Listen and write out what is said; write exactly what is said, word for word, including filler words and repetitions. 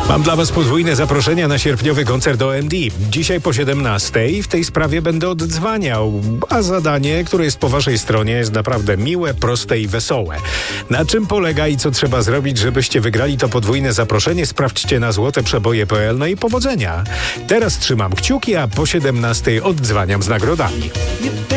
Mam dla Was podwójne zaproszenia na sierpniowy koncert O M D. Dzisiaj po siedemnastej w tej sprawie będę oddzwaniał, a zadanie, które jest po Waszej stronie, jest naprawdę miłe, proste i wesołe. Na czym polega i co trzeba zrobić, żebyście wygrali to podwójne zaproszenie? Sprawdźcie na złoteprzeboje kropka p l. No i powodzenia. Teraz trzymam kciuki, a po siedemnastej oddzwaniam z nagrodami.